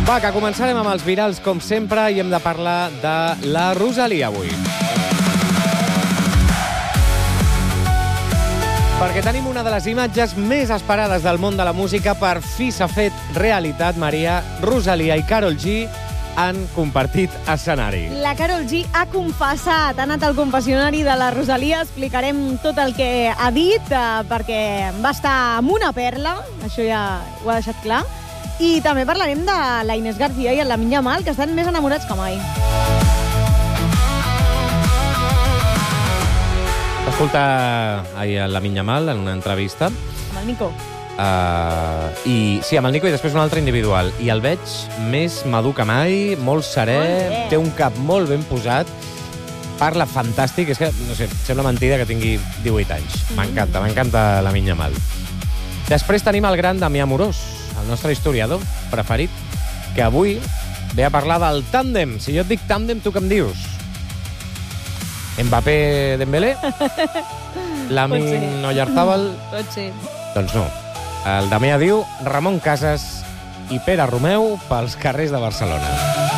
Va, que començarem amb els virals, com sempre, i hem de parlar de la Rosalía avui. Perquè tenim una de les imatges més esperades del món de la música. Per fi s'ha fet realitat, Maria. Rosalía i Karol G han compartit escenari. La Karol G ha confessat, ha anat al confessionari de la Rosalía. Explicarem tot el que ha dit, perquè va estar amb una perla, això ja ho ha deixat clar. I també parlarem de la Inés García i el Lamine Yamal, que estan més enamorats que mai. Escolta ahir el Lamine Yamal en una entrevista. Amb el Nico. Sí, amb el Nico i després un altre individual. I el veig més madur que mai, molt serè, té un cap molt ben posat, parla fantàstic, és que, no sé, sembla mentida que tingui 18 anys. M'encanta Lamine Yamal. Després tenim el gran Damià Amorós, el nostre historiador preferit, que avui ve a parlar del tàndem. Si jo et dic tàndem, tu què em dius? Mbappé-Dembélé? Lamine-Oyarzabal? Pot ser. Doncs no. El Damià diu Ramon Casas i Pere Romeu pels carrers de Barcelona.